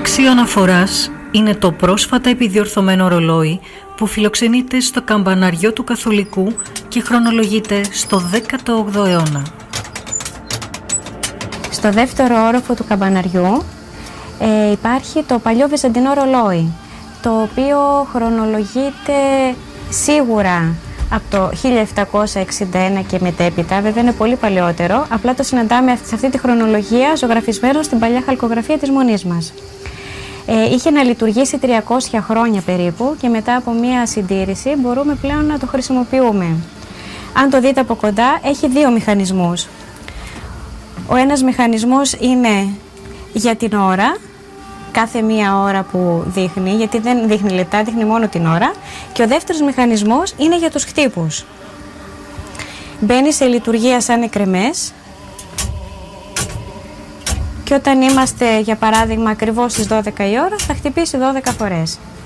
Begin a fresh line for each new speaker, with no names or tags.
Άξιο αναφοράς είναι το πρόσφατα επιδιορθωμένο ρολόι που φιλοξενείται στο καμπαναριό του Καθολικού και χρονολογείται στο 18ο αιώνα.
Στο δεύτερο όροφο του καμπαναριού υπάρχει το παλιό βυζαντινό ρολόι, το οποίο χρονολογείται σίγουρα από το 1761 και μετέπειτα, βέβαια είναι πολύ παλαιότερο, απλά το συναντάμε σε αυτή τη χρονολογία ζωγραφισμένο στην παλιά χαλκογραφία της Μονής μας. Είχε να λειτουργήσει 300 χρόνια περίπου και μετά από μία συντήρηση μπορούμε πλέον να το χρησιμοποιούμε. Αν το δείτε από κοντά, έχει δύο μηχανισμούς. Ο ένας μηχανισμός είναι για την ώρα, κάθε μία ώρα που δείχνει, γιατί δεν δείχνει λεπτά, δείχνει μόνο την ώρα. Και ο δεύτερος μηχανισμός είναι για τους χτύπους. Μπαίνει σε λειτουργία σαν εκρεμές και όταν είμαστε, για παράδειγμα, ακριβώς στις 12 η ώρα, θα χτυπήσει 12 φορές.